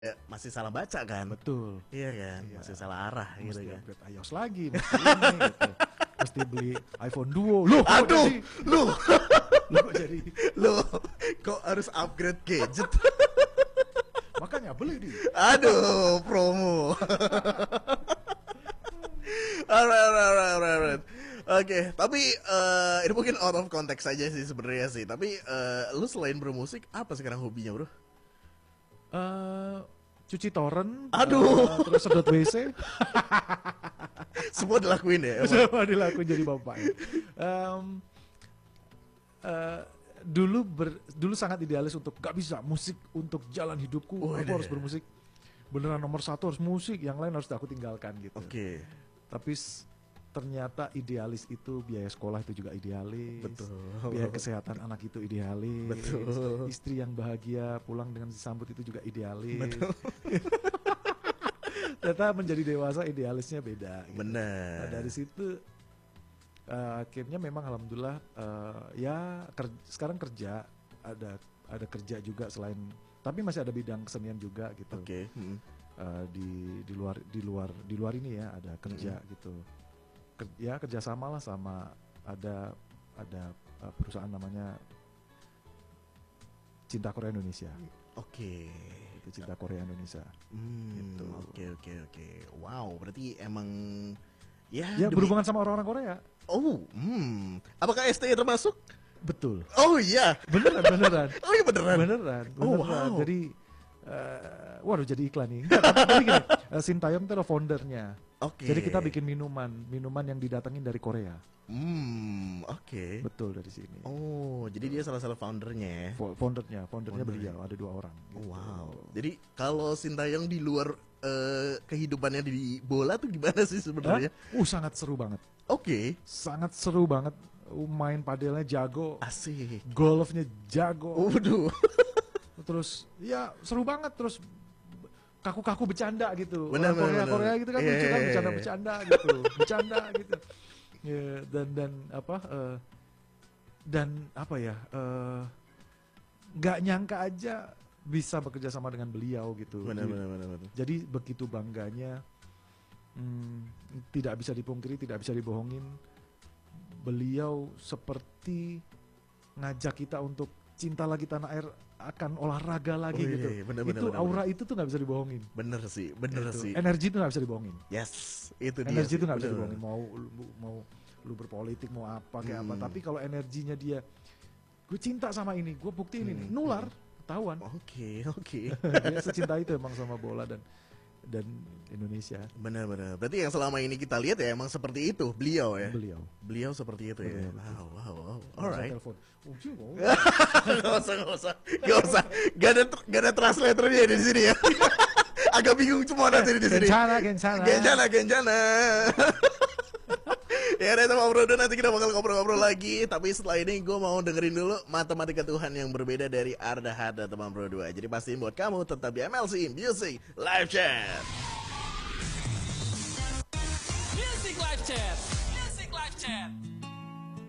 masih salah baca kan? Betul. Iya kan, Iya. masih salah arah gitu Mesti kan. upgrade iOS lagi, mesti ini gitu. Mesti beli iPhone Duo. Loh, kok Aduh, jadi, lu, loh, kok jadi. lu, kok harus upgrade gadget? Makanya beli di. Aduh, promo. Alright. Oke, tapi ini mungkin out of context aja sih sebenarnya sih. Tapi lu selain bermusik, apa sekarang hobinya, bro? Cuci torrent, Aduh. terus sedot WC, Semua dilakuin ya? Emang? semua dilakuin jadi bapak. Dulu sangat idealis untuk gak bisa musik untuk jalan hidupku, Oh, aku iya. harus bermusik. Beneran nomor satu harus musik, yang lain harus aku tinggalkan gitu. Oke, Tapi ternyata idealis itu biaya sekolah itu juga idealis, betul. biaya kesehatan anak itu idealis, Betul. istri yang bahagia pulang dengan disambut itu juga idealis. Betul. Ternyata menjadi dewasa idealisnya beda. Gitu. Benar. Nah, dari situ akhirnya memang alhamdulillah sekarang kerja ada kerja juga selain, tapi masih ada bidang kesenian juga gitu. Oke. Di luar ini ya ada kerja gitu. Ya kerjasama lah sama ada perusahaan namanya Cinta Korea Indonesia. Oke. Itu Cinta Korea Indonesia. Gitu. Oke. Wow, berarti emang ya Ya demi- berhubungan sama orang-orang Korea. Oh, apakah STY termasuk? Betul. Oh iya. Beneran. Oh iya beneran. Beneran. Oh, wow. Jadi waduh jadi iklan nih. Enggak, tapi gini, Sintayong itu adalah foundernya. Oke. Jadi kita bikin minuman yang didatengin dari Korea. Oke. Betul dari sini. Oh, jadi dia salah satu foundernya ya. Foundernya Foundernya. beliau ada 2 orang. Oh, gitu. wow. Jadi kalau Sintayong di luar kehidupannya di bola tuh gimana sih sebenarnya? Sangat seru banget. Oke. Sangat seru banget. Main padelnya jago, Asik. golfnya jago. Waduh. Terus ya seru banget, terus kaku-kaku bercanda gitu. Bener, Orang bener. Korea gitu kan Iya, lucu kan, iya, iya. bercanda gitu. Bercanda gitu. Ya, dan apa ya? Nggak nyangka aja bisa bekerja sama dengan beliau gitu. Benar. Jadi begitu bangganya, tidak bisa dipungkiri, tidak bisa dibohongin. Beliau seperti ngajak kita untuk cinta lagi tanah air, akan olahraga lagi Oh, iya, gitu. iya, bener, Itu bener. aura itu tuh nggak bisa dibohongin. Bener sih. Gitu. Energi itu nggak bisa dibohongin. Yes, itu dia. Energi sih. itu nggak bisa Bener. dibohongin. Mau lu berpolitik mau apa kayak apa. Hmm. Tapi kalau energinya dia, gue cinta sama ini, gue buktiin ini, nular, ketahuan. Oke. Dia secinta itu emang sama bola dan Indonesia. Benar. Berarti yang selama ini kita lihat ya emang seperti itu beliau ya. Beliau. Beliau seperti itu ya. Betul. Wow. Bisa Alright. telepon. Gak usah. Gak ada translatornya di sini ya. Agak bingung semua nanti di sini. Gencana. Gencana. Ya udah sama Bro, nanti kita bakal ngobrol-ngobrol lagi. Tapi setelah ini gue mau dengerin dulu Matematika Tuhan yang berbeda dari Arda Hada teman Bro 2. Jadi pastiin buat kamu tetap di MLC Music Live Chat. Music Live Chat. Music Live Chat.